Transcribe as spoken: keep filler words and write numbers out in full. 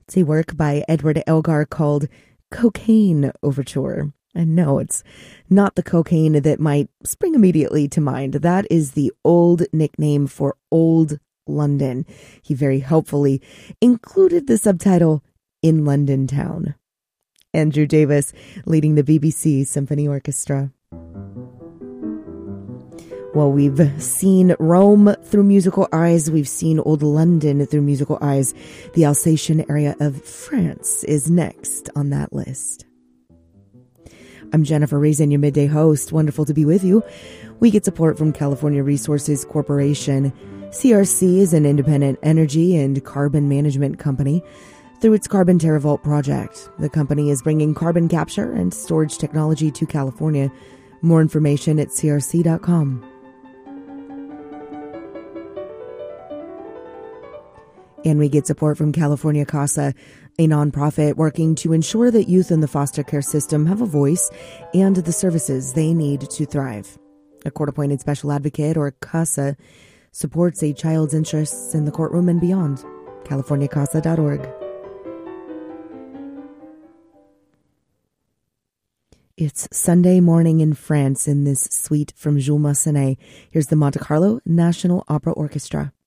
It's a work by Edward Elgar called Cocaine Overture. And no, it's not the cocaine that might spring immediately to mind. That is the old nickname for Old London. He very helpfully included the subtitle In London Town. Andrew Davis leading the B B C Symphony Orchestra. Well, we've seen Rome through musical eyes. We've seen Old London through musical eyes. The Alsatian area of France is next on that list. I'm Jennifer Raisin, your midday host. Wonderful to be with you. We get support from California Resources Corporation. C R C is an independent energy and carbon management company. Through its Carbon TerraVault project, the company is bringing carbon capture and storage technology to California. More information at C R C dot com. And we get support from California CASA, a nonprofit working to ensure that youth in the foster care system have a voice and the services they need to thrive. A court-appointed special advocate, or CASA, supports a child's interests in the courtroom and beyond. California Casa dot org. It's Sunday morning in France in this suite from Jules Massenet. Here's the Monte Carlo National Opera Orchestra.